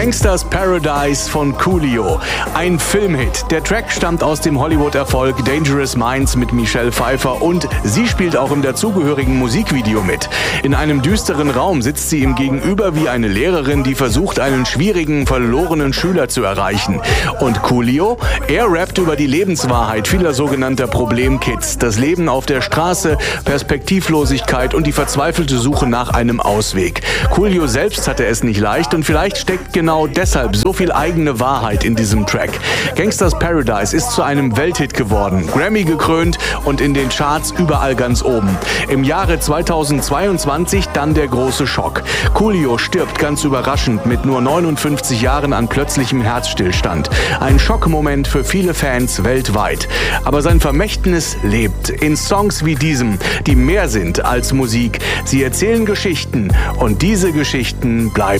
Gangsters Paradise von Coolio. Ein Filmhit. Der Track stammt aus dem Hollywood-Erfolg Dangerous Minds mit Michelle Pfeiffer und sie spielt auch im dazugehörigen Musikvideo mit. In einem düsteren Raum sitzt sie ihm gegenüber wie eine Lehrerin, die versucht, einen schwierigen, verlorenen Schüler zu erreichen. Und Coolio? Er rappt über die Lebenswahrheit vieler sogenannter Problemkids. Das Leben auf der Straße, Perspektivlosigkeit und die verzweifelte Suche nach einem Ausweg. Coolio selbst hatte es nicht leicht und vielleicht steckt genau deshalb so viel eigene Wahrheit in diesem Track. Gangsters Paradise ist zu einem Welthit geworden, Grammy gekrönt und in den Charts überall ganz oben. Im Jahre 2022 dann der große Schock. Coolio stirbt ganz überraschend mit nur 59 Jahren an plötzlichem Herzstillstand. Ein Schockmoment für viele Fans weltweit. Aber sein Vermächtnis lebt in Songs wie diesem, die mehr sind als Musik. Sie erzählen Geschichten und diese Geschichten bleiben.